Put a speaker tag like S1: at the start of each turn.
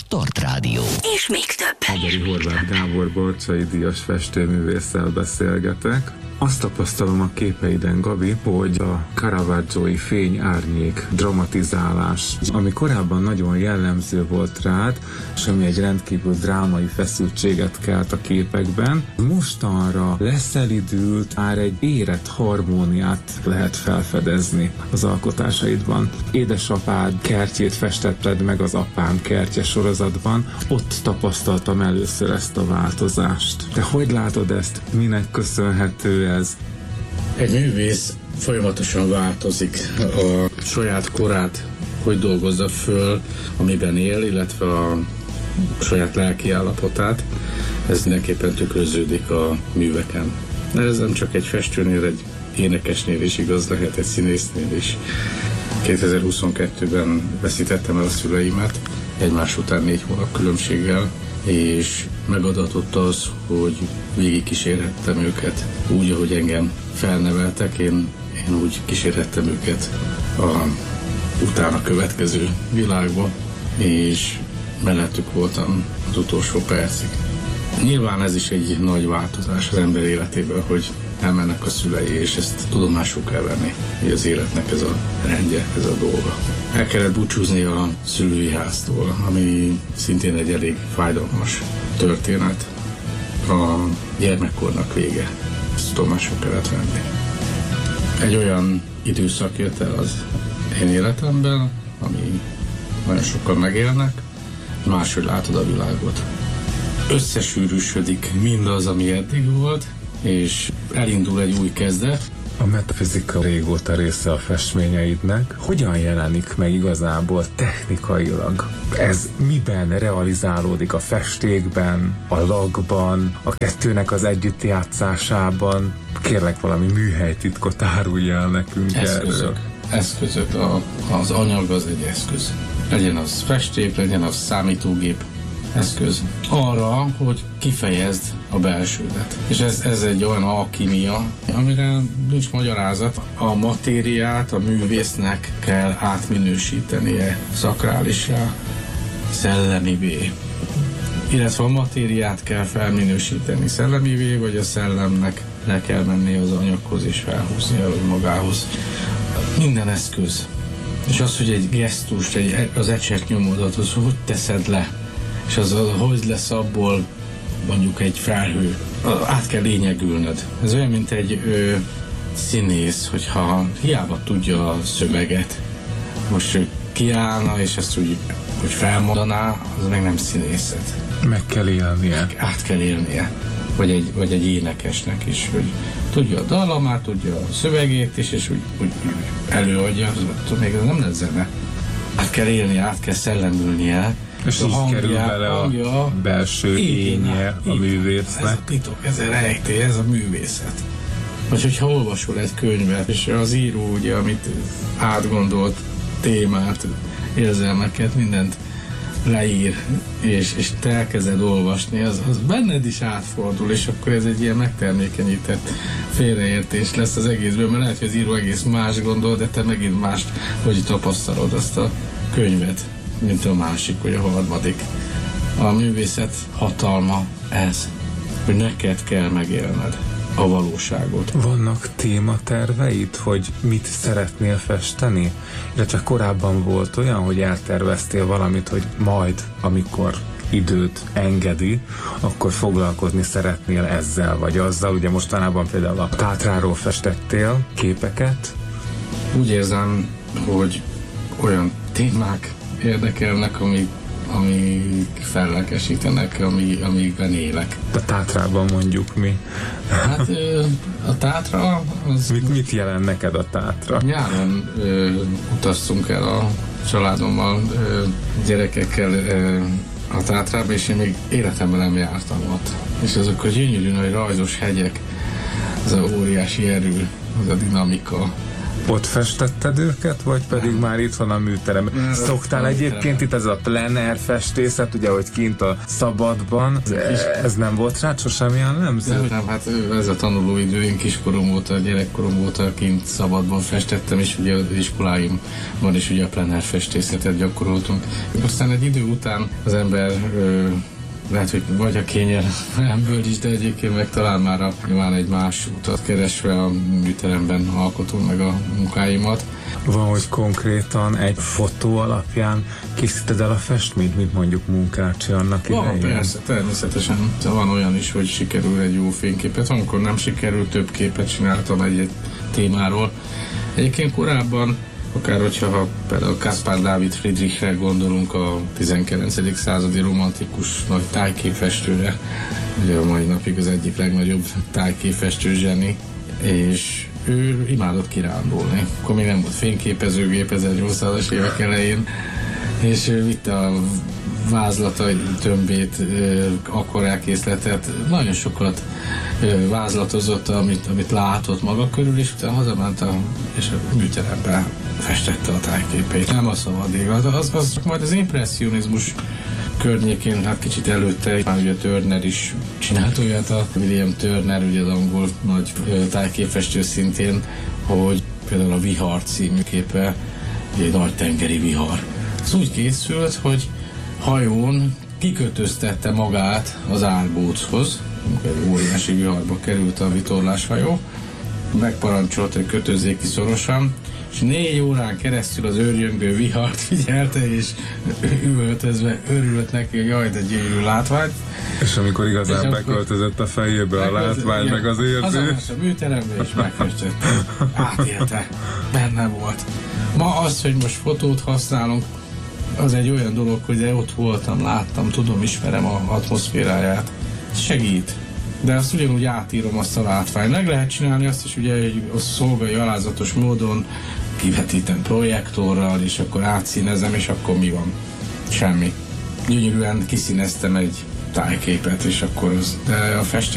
S1: Start Rádió.
S2: És még több.
S3: Agari Horváth Gábor Barcsay díjas festőművésszel beszélgetek. Azt tapasztalom a képeiden, Gabi, hogy a Caravaggiói fény-árnyék dramatizálás, ami korábban nagyon jellemző volt rád, és ami egy rendkívül drámai feszültséget kelt a képekben, mostanra leszelidült, már egy érett harmóniát lehet felfedezni az alkotásaidban. Édesapád kertjét festetted meg az Apám kertje sorozatban, ott tapasztaltam először ezt a változást. Te hogy látod ezt? Minek köszönhető ez?
S4: Egy művész folyamatosan változik a saját korát, hogy dolgozza föl, amiben él, illetve a saját lelki állapotát. Ez mindenképpen tükröződik a műveken. De ez nem csak egy festőnél, egy énekesnél is igaz, lehet egy színésznél is. 2022-ben veszítettem el a szüleimet, egymás után 4 hónap különbséggel, és megadatott az, hogy végig kísérhettem őket úgy, ahogy engem felneveltek, én úgy kísérhettem őket a utána következő világba, és mellettük voltam az utolsó percig. Nyilván ez is egy nagy változás az ember életében, hogy elmennek a szülei, és ezt tudomásul kell venni, hogy az életnek ez a rendje, ez a dolga. El kellett búcsúzni a szülői háztól, ami szintén egy elég fájdalmas történet. A gyermekkornak vége. Ezt tudomásul kellett venni. Egy olyan időszak jött el az én életemben, ami nagyon sokan megélnek, máshogy látod a világot. Összesűrűsödik mindaz, ami eddig volt, és elindul egy új kezdet.
S3: A metafizika régóta része a festményeidnek. Hogyan jelenik meg igazából technikailag? Ez miben realizálódik? A festékben, a lagban, a kettőnek az együttjátszásában? Kérlek, valami műhelytitkot árulj el nekünk erről.
S4: Eszközök. Az anyag az egy eszköz. Legyen az festék, legyen az számítógép eszköz. Arra, hogy kifejezd a belsődet. És ez egy olyan alkímia, amire nincs magyarázat. A matériát a művésznek kell átminősítenie szakrálissá, szellemivé. Illetve a matériát kell felminősíteni szellemivé, vagy a szellemnek le kell menni az anyaghoz és felhúzni magához. Minden eszköz. És az, hogy egy gesztust, az ecsetnyomodat, az hogy teszed le, és az hogy lesz abból mondjuk egy felhő. Át kell lényegülnöd. Ez olyan, mint egy színész, hogyha hiába tudja a szöveget, most kiállna, és ezt úgy hogy felmondaná, az meg nem színészet.
S3: Meg kell élnie.
S4: Át kell élnie. Vagy egy énekesnek is, hogy tudja a dallamát, tudja a szövegét is, és úgy előadja, még ez nem lesz zene. Át kell élni, át kell szellemülnie.
S3: És így kerül bele a belső énje a művésznek.
S4: Ez a titok, ez a rejtély, ez a művészet. Vagy hogyha olvasol egy könyvet, és az író ugye, amit átgondolt témát, érzelmeket, mindent leír, és te elkezded olvasni, az benned is átfordul, és akkor ez egy ilyen megtermékenyített félreértés lesz az egészből, mert lehet, hogy az író egész más gondol, de te megint mást, hogy tapasztalod azt a könyvet, mint a másik, vagy a harmadik. A művészet hatalma ez, hogy neked kell megélned a valóságot.
S3: Vannak tématerveid, hogy mit szeretnél festeni? De csak korábban volt olyan, hogy elterveztél valamit, hogy majd, amikor időt engedi, akkor foglalkozni szeretnél ezzel vagy azzal. Ugye mostanában például a Tátráról festettél képeket.
S4: Úgy érzem, hogy olyan témák érdekelnek, amik fellelkesítenek, amikben élek.
S3: A Tátrában mondjuk mi?
S4: Hát a Tátra az...
S3: Mit jelent neked a Tátra?
S4: Nyáron utaztunk el a családommal, gyerekekkel a Tátrába, és én még életemben nem jártam ott. És azok a gyönyörű nagy rajzos hegyek, az a óriási erő, az a dinamika,
S3: Ott festetted őket, vagy pedig már itt van a műterem? Szoktál egyébként itt ez a plener festészet, ugye, hogy kint a szabadban, ez nem volt rá sosem jellemző?
S4: Nem, hát ez a tanulóidőim, kiskorom óta, gyerekkorom óta kint szabadban festettem, és ugye az iskoláimban is ugye a plener festészetet gyakoroltunk. Aztán egy idő után az ember lehet, hogy vagy a kényelemből is, de egyébként meg talán már nyilván egy más utat keresve a műteremben alkotom meg a munkáimat.
S3: Van, hogy konkrétan egy fotó alapján készíted el a festményt, mint mondjuk Munkácsi annak idején?
S4: Persze, természetesen. Van olyan is, hogy sikerül egy jó fényképet, amikor nem sikerül, több képet csináltam egy témáról. Egyébként korábban, akár hogyha például Caspar David Friedrichre gondolunk, a 19. századi romantikus nagy tájképfestőre, ugye a mai napig az egyik legnagyobb tájképfestő zseni, és ő imádott kirándulni. Akkor még nem volt fényképezőgép 1800-as évek elején, és ő vitte a vázlatai tömbét, akvarelkészletet, nagyon sokat vázlatozott, amit látott maga körül, és utána hazament és a műteremben festette a tájképeit. Nem a szabad ég, az majd az impresszionizmus környékén, hát kicsit előtte, már ugye Turner is csinált olyat, a William Turner, ugye az angol nagy tájképfestő szintén, hogy például a Vihar című képe, egy nagy tengeri vihar. Ez úgy készült, hogy hajón kikötöztette magát az árbóchoz, amikor egy óriási viharba került a vitorláshajó, megparancsolt, hogy kötözzék ki szorosan, és 4 órán keresztül az őrjöngő vihart figyelte, és üvöltözve örült neki, hogy jaj, de gyönyörű látvány.
S3: És amikor igazán beköltözött a fejébe a látvány, meg az érzés.
S4: Hazamas a műterembe, és megfestette. Átélte. Benne volt. Ma az, hogy most fotót használunk, az egy olyan dolog, hogy de ott voltam, láttam, tudom, ismerem az atmoszféráját. Segít. De azt ugyanúgy átírom azt a látványt. Meg lehet csinálni azt is, ugye, hogy a szolgai alázatos módon kivetítem projektorral, és akkor átszínezem, és akkor mi van? Semmi. Gyönyörűen kiszíneztem egy tájképet, és akkor de a festés